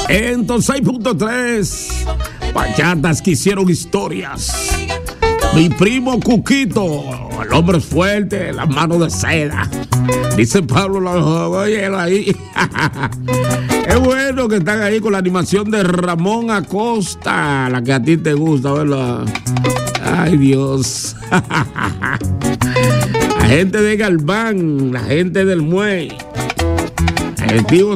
En 6.3, bachatas que hicieron historias. Mi primo Cuquito, el hombre fuerte, las manos de seda. Dice Pablo, oye, ahí. Es bueno que están ahí con la animación de Ramón Acosta, la que a ti te gusta, ¿verdad? Ay, Dios. La gente de Galván, la gente del Muelle. El tío